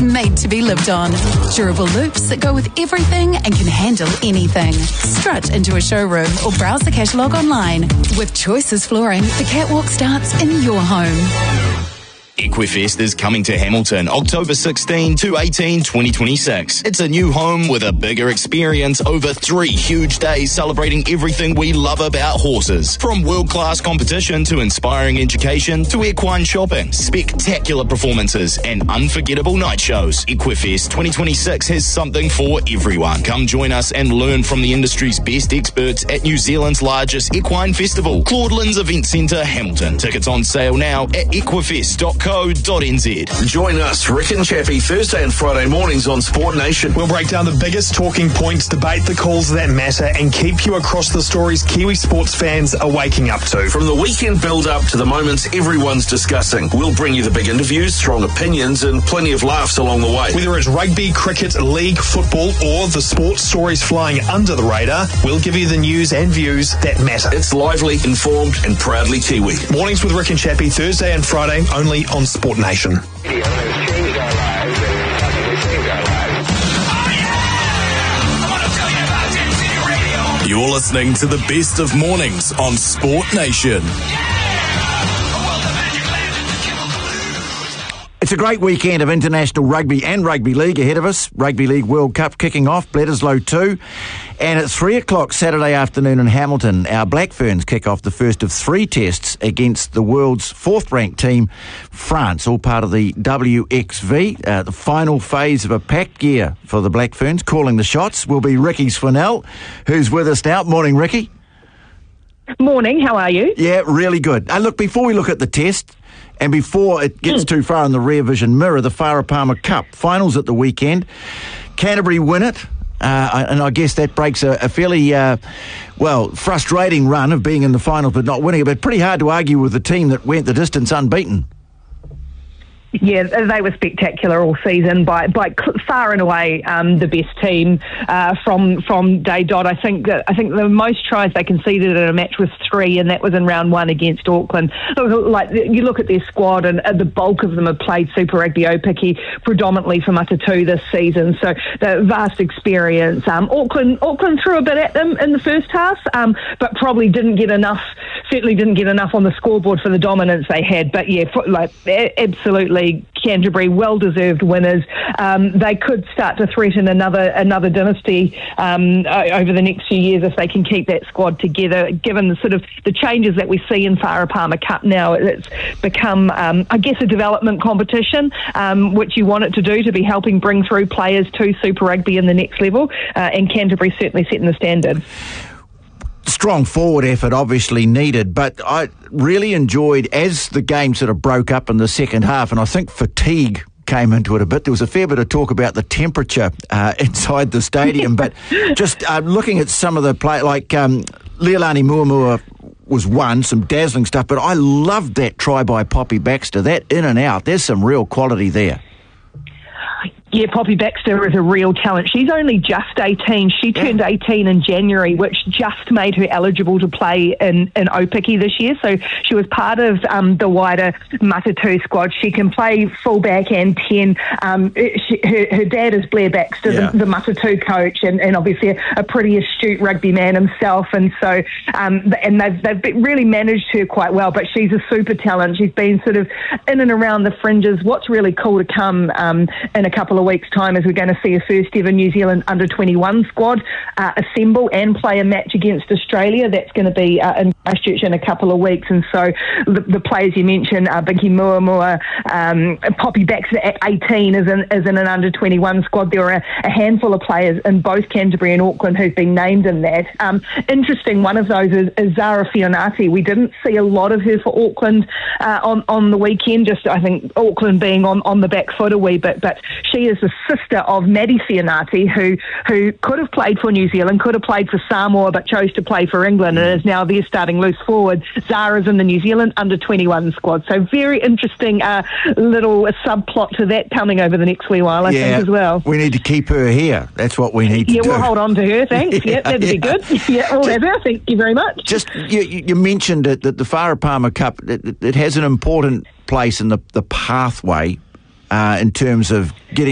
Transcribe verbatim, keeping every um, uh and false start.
made to be lived on. Durable loops that go with everything and can handle anything. Strut into a showroom or browse the catalogue online. With Choices Flooring, the catwalk starts in your home. Equifest is coming to Hamilton October sixteenth to eighteenth, twenty twenty-six. It's a new home with a bigger experience over three huge days celebrating everything we love about horses. From world-class competition to inspiring education to equine shopping, spectacular performances and unforgettable night shows. Equifest twenty twenty-six has something for everyone. Come join us and learn from the industry's best experts at New Zealand's largest equine festival, Claudelands Event Centre, Hamilton. Tickets on sale now at equifest dot co dot n z. Join us, Rick and Chappie, Thursday and Friday mornings on Sport Nation. We'll break down the biggest talking points, debate the calls that matter, and keep you across the stories Kiwi sports fans are waking up to. From the weekend build-up to the moments everyone's discussing, we'll bring you the big interviews, strong opinions, and plenty of laughs along the way. Whether it's rugby, cricket, league, football, or the sports stories flying under the radar, we'll give you the news and views that matter. It's lively, informed, and proudly Kiwi. Mornings with Rick and Chappie, Thursday and Friday, only on Sport Nation. You're listening to the best of mornings on Sport Nation. It's a great weekend of international rugby and rugby league ahead of us. Rugby League World Cup kicking off, Bledisloe two. And at three o'clock Saturday afternoon in Hamilton, our Black Ferns kick off the first of three tests against the world's fourth-ranked team, France, all part of the W X V. Uh, the final phase of a packed year for the Black Ferns. Calling the shots will be Ricky Swinell, who's with us now. Morning, Ricky. Morning, how are you? Yeah, really good. Uh, look, before we look at the test, and before it gets mm. too far in the rear vision mirror, the Farah Palmer Cup finals at the weekend. Canterbury win it, uh, and I guess that breaks a, a fairly, uh, well, frustrating run of being in the finals but not winning it, but pretty hard to argue with the team that went the distance unbeaten. Yeah, they were spectacular all season, by by far and away um, the best team uh, from from day dot. I think that, I think the most tries they conceded in a match was three, and that was in round one against Auckland. Like, you look at their squad, and the bulk of them have played Super Rugby Aupiki predominantly for Matatu this season, so the vast experience. Um, Auckland Auckland threw a bit at them in the first half, um, but probably didn't get enough. Certainly didn't get enough on the scoreboard for the dominance they had. But yeah, like absolutely. Canterbury, well-deserved winners. Um, they could start to threaten another another dynasty um, over the next few years if they can keep that squad together. Given the sort of the changes that we see in Farah Palmer Cup now, it's become, um, I guess, a development competition, um, which you want it to do to be helping bring through players to Super Rugby in the next level. Uh, and Canterbury certainly setting the standard. Strong forward effort obviously needed, but I really enjoyed as the game sort of broke up in the second half, and I think fatigue came into it a bit. There was a fair bit of talk about the temperature uh, inside the stadium, but just uh, looking at some of the play, like um, Leilani Muamua was one, some dazzling stuff, but I loved that try by Poppy Baxter, that in and out. There's some real quality there. Yeah, Poppy Baxter is a real talent. She's only just eighteen. She turned eighteen in January, which just made her eligible to play in, in Aupiki this year. So she was part of um, the wider Matatu squad. She can play fullback and ten. Um, she, her, her dad is Blair Baxter, yeah. the, the Matatu coach, and, and obviously a, a pretty astute rugby man himself. And so, um, and they've, they've been, really managed her quite well, but she's a super talent. She's been sort of in and around the fringes. What's really cool to come um, in a couple of weeks' time is we're going to see a first ever New Zealand under twenty-one squad uh, assemble and play a match against Australia. That's going to be uh, in Christchurch in a couple of weeks. And so the, the players you mentioned, uh, Binky Muamua, um, Poppy Baxter at eighteen is in, is in an under twenty-one squad. There are a, a handful of players in both Canterbury and Auckland who've been named in that. Um, interesting, one of those is, is Zara Fionati. We didn't see a lot of her for Auckland uh, on, on the weekend, just I think Auckland being on, on the back foot a wee bit, but she is the sister of Maddie Fionati, who who could have played for New Zealand, could have played for Samoa, but chose to play for England and is now there starting loose forward. Zara's in the New Zealand under twenty-one squad. So very interesting uh, little subplot to that coming over the next wee while, I yeah, think, as well. We need to keep her here. That's what we need to yeah, do. Yeah, we'll hold on to her, thanks. yeah, yeah, that'd yeah. be good. Yeah, we'll have her. Thank you very much. Just, you, you mentioned it, that the Farah Palmer Cup, it, it has an important place in the, the pathway uh, in terms of getting